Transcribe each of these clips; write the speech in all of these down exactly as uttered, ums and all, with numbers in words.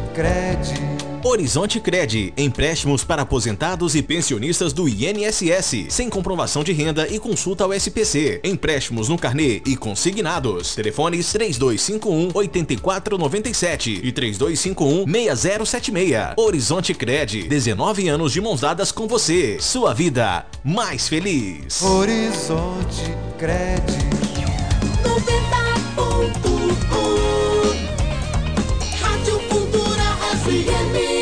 Cred. Horizonte Cred, empréstimos para aposentados e pensionistas do I N S S, sem comprovação de renda e consulta ao S P C. Empréstimos no carnê e consignados. Telefones três dois cinco um, oito quatro nove sete e três dois cinco um, seis zero sete seis. Horizonte Cred, dezenove anos de mãos dadas com você. Sua vida mais feliz. Horizonte Cred. noventa ponto um Rádio Cultura F M.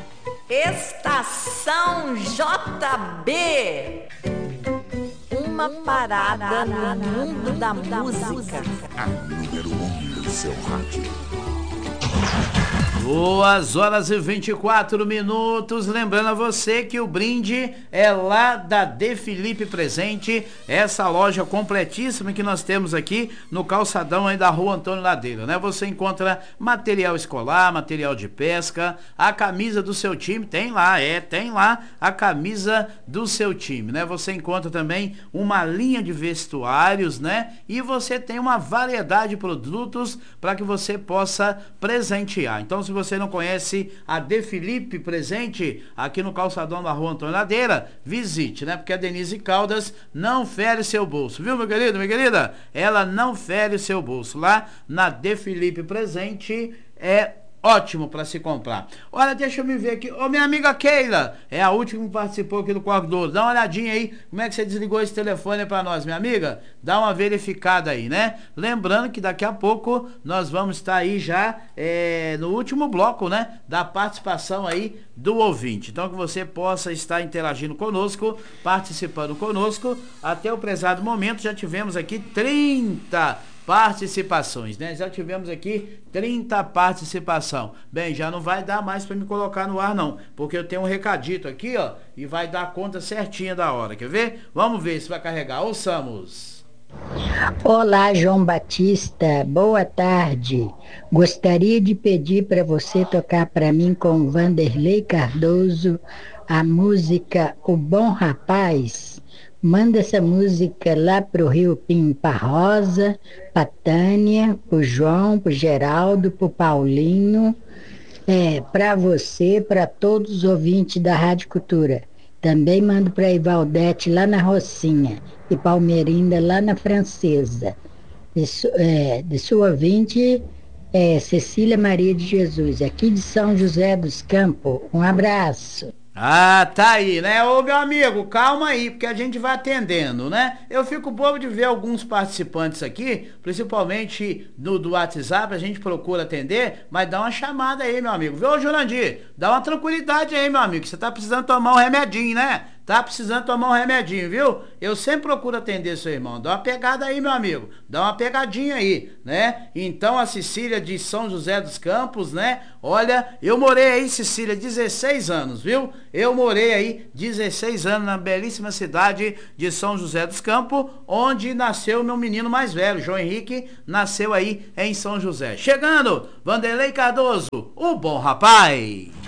Estação J B. Uma parada no mundo da música. A número um do seu rádio. Duas horas e vinte e quatro minutos. Lembrando a você que o brinde é lá da De Felipe Presente, essa loja completíssima que nós temos aqui no calçadão aí da Rua Antônio Ladeira, né? Você encontra material escolar, material de pesca, a camisa do seu time, tem lá, é, tem lá a camisa do seu time, né? Você encontra também uma linha de vestuários, né? E você tem uma variedade de produtos para que você possa presentear. Então, se você não conhece a De Felipe Presente aqui no calçadão da Rua Antônio Ladeira, visite, né? Porque a Denise Caldas não fere seu bolso, viu, meu querido, minha querida? Ela não fere seu bolso. Lá na De Felipe Presente é ótimo para se comprar. Olha, deixa eu me ver aqui. Ô, minha amiga Keila, é a última que participou aqui do Corpo do Ouro. Dá uma olhadinha aí, como é que você desligou esse telefone para nós, minha amiga? Dá uma verificada aí, né? Lembrando que daqui a pouco nós vamos estar aí já é, no último bloco, né? Da participação aí do ouvinte. Então que você possa estar interagindo conosco, participando conosco. Até o prezado momento já tivemos aqui trinta participações, né? Já tivemos aqui trinta participação. Bem, já não vai dar mais para me colocar no ar não, porque eu tenho um recadito aqui, ó, e vai dar conta certinha da hora. Quer ver? Vamos ver se vai carregar. Ouçamos. Olá, João Batista, boa tarde. Gostaria de pedir para você tocar para mim com Vanderlei Cardoso a música O Bom Rapaz. Manda essa música lá pro Rio Pinho, pra Rosa, pra Tânia, pro João, pro Geraldo, pro Paulinho, é, pra você, pra todos os ouvintes da Rádio Cultura. Também mando pra Ivaldete lá na Rocinha e Palmeirinda lá na Francesa. De, é, de sua ouvinte, é, Cecília Maria de Jesus, aqui de São José dos Campos. Um abraço. Ah, tá aí, né? Ô, meu amigo, calma aí, porque a gente vai atendendo, né? Eu fico bobo de ver alguns participantes aqui, principalmente no do WhatsApp, a gente procura atender, mas dá uma chamada aí, meu amigo. Viu, Jurandir? Dá uma tranquilidade aí, meu amigo, você tá precisando tomar um remedinho, né? Tá precisando tomar um remedinho, viu? Eu sempre procuro atender seu irmão. Dá uma pegada aí, meu amigo. Dá uma pegadinha aí, né? Então, a Cecília de São José dos Campos, né? Olha, eu morei aí, Cecília, dezesseis anos, viu? Eu morei aí dezesseis anos na belíssima cidade de São José dos Campos, onde nasceu meu menino mais velho, João Henrique, nasceu aí em São José. Chegando, Vanderlei Cardoso, o bom rapaz.